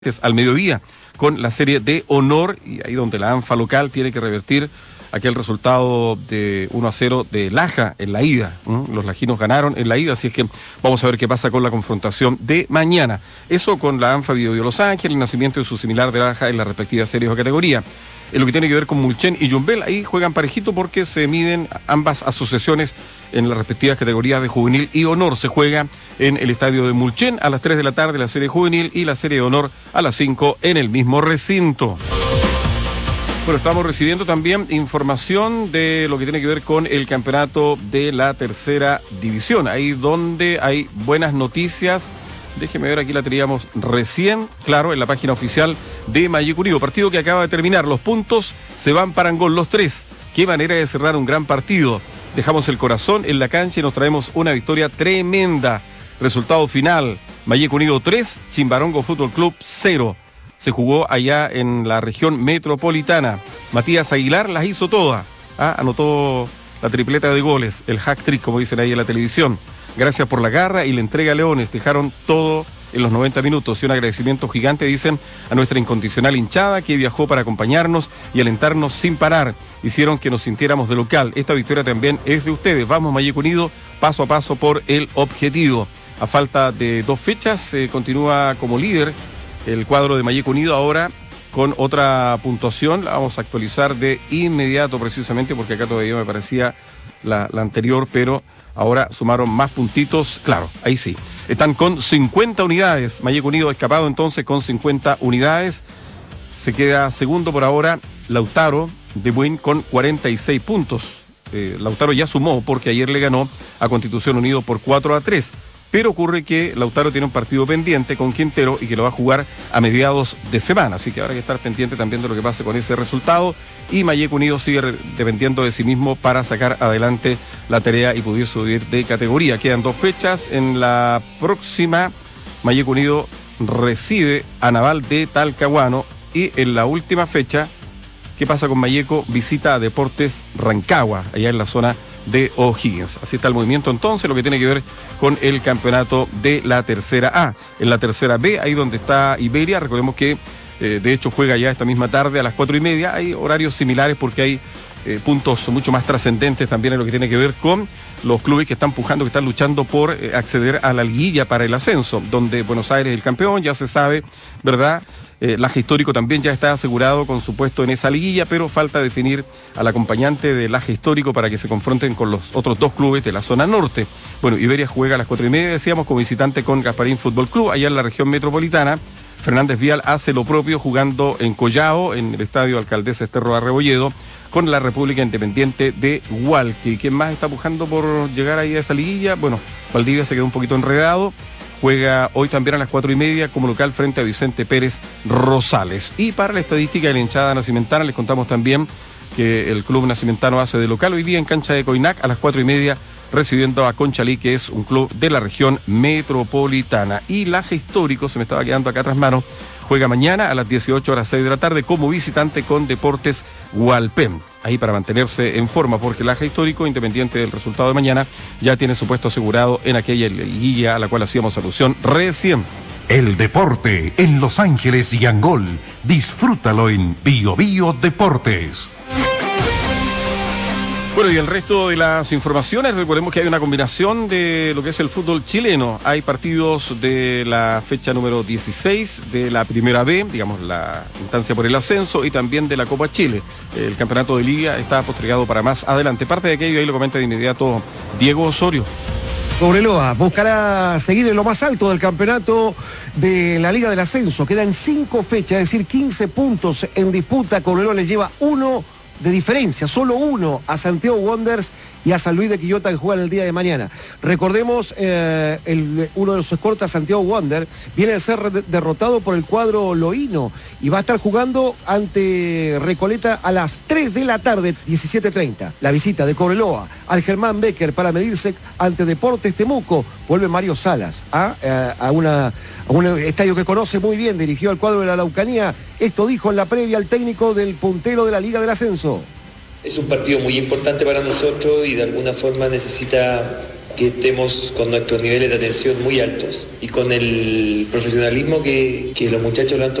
al mediodía con la serie de honor, y ahí donde la ANFA local tiene que revertir aquel resultado de 1-0 de Laja en la ida. Los lajinos ganaron en la ida, así es que vamos a ver qué pasa con la confrontación de mañana. Eso con la ANFA Biobío Los Ángeles, el nacimiento de su similar de Laja en la respectiva series o categoría. En lo que tiene que ver con Mulchen y Yumbel, ahí juegan parejito porque se miden ambas asociaciones en las respectivas categorías de juvenil y honor. Se juega en el estadio de Mulchen a las 3 de la tarde la serie juvenil y la serie de honor a las 5 en el mismo recinto. Bueno, estamos recibiendo también información de lo que tiene que ver con el campeonato de la tercera división, ahí donde hay buenas noticias. Déjeme ver, aquí la teníamos recién, claro, en la página oficial de Mayek Unido. Partido que acaba de terminar, los puntos se van para Angol, los 3. Qué manera de cerrar un gran partido. Dejamos el corazón en la cancha y nos traemos una victoria tremenda. Resultado final, Mayek Unido 3, Chimbarongo Fútbol Club 0. Se jugó allá en la región metropolitana. Matías Aguilar las hizo todas. Anotó la tripleta de goles, el hack trick, como dicen ahí en la televisión. Gracias por la garra y la entrega a Leones. Dejaron todo en los 90 minutos. Y un agradecimiento gigante, dicen, a nuestra incondicional hinchada que viajó para acompañarnos y alentarnos sin parar. Hicieron que nos sintiéramos de local. Esta victoria también es de ustedes. Vamos, Mayek Unido, paso a paso por el objetivo. A falta de 2 fechas, continúa como líder el cuadro de Mayek Unido ahora con otra puntuación. La vamos a actualizar de inmediato precisamente porque acá todavía me parecía la anterior, pero ahora sumaron más puntitos, claro, ahí sí. Están con 50 unidades. Mayek Unido escapado entonces con 50 unidades. Se queda segundo por ahora Lautaro de Buin con 46 puntos. Lautaro ya sumó porque ayer le ganó a Constitución Unido por 4-3. Pero ocurre que Lautaro tiene un partido pendiente con Quintero y que lo va a jugar a mediados de semana. Así que habrá que estar pendiente también de lo que pase con ese resultado. Y Mayek Unido sigue dependiendo de sí mismo para sacar adelante la tarea y poder subir de categoría. Quedan 2 fechas. En la próxima, Mayek Unido recibe a Naval de Talcahuano. Y en la última fecha, ¿qué pasa con Mayeco? Visita a Deportes Rancagua, allá en la zona de O'Higgins. Así está el movimiento entonces, lo que tiene que ver con el campeonato de la tercera A. En la tercera B, ahí donde está Iberia, recordemos que de hecho juega ya esta misma tarde a las 4:30. Hay horarios similares porque hay puntos mucho más trascendentes también en lo que tiene que ver con los clubes que están pujando, que están luchando por acceder a la liguilla para el ascenso, donde Buenos Aires es el campeón, ya se sabe, ¿verdad? Laja Histórico también ya está asegurado con su puesto en esa liguilla, pero falta definir al acompañante de Laja Histórico para que se confronten con los otros 2 clubes de la zona norte. Bueno, Iberia juega a las 4:30, decíamos, como visitante con Gasparín Fútbol Club, allá en la región metropolitana. Fernández Vial hace lo propio jugando en Collao, en el estadio Alcaldesa Esterro de Rebolledo, con la República Independiente de Hualqui. ¿Quién más está pujando por llegar ahí a esa liguilla? Bueno, Valdivia se quedó un poquito enredado. Juega hoy también a las 4:30 como local frente a Vicente Pérez Rosales. Y para la estadística de la hinchada nacimentana les contamos también que el club nacimentano hace de local hoy día en cancha de Coinac a las 4:30 recibiendo a Conchalí, que es un club de la región metropolitana. Y Laja Histórico, se me estaba quedando acá tras mano, juega mañana a las 18:06 de la tarde como visitante con Deportes Hualpén. Ahí para mantenerse en forma, porque Laja Histórico, independiente del resultado de mañana, ya tiene su puesto asegurado en aquella liguilla a la cual hacíamos alusión recién. El deporte en Los Ángeles y Angol. Disfrútalo en Biobío Deportes. Bueno, y el resto de las informaciones, recordemos que hay una combinación de lo que es el fútbol chileno. Hay partidos de la fecha número 16 de la Primera B, digamos la instancia por el ascenso, y también de la Copa Chile. El campeonato de Liga está postergado para más adelante. Parte de aquello ahí lo comenta de inmediato Diego Osorio. Cobreloa buscará seguir en lo más alto del campeonato de la Liga del Ascenso. Quedan 5 fechas, es decir, 15 puntos en disputa. Cobreloa le lleva 1 de diferencia, solo 1 a Santiago Wanderers y a San Luis de Quillota, que juegan el día de mañana. Recordemos, uno de los escoltas, Santiago Wanderers, viene de ser derrotado por el cuadro loíno y va a estar jugando ante Recoleta a las 3 de la tarde, 17:30. La visita de Cobreloa al Germán Becker para medirse ante Deportes Temuco. Vuelve Mario Salas a un estadio que conoce muy bien, dirigió al cuadro de la Araucanía. Esto dijo en la previa el técnico del puntero de la Liga del Ascenso. Es un partido muy importante para nosotros y de alguna forma necesita que estemos con nuestros niveles de atención muy altos y con el profesionalismo que los muchachos lo han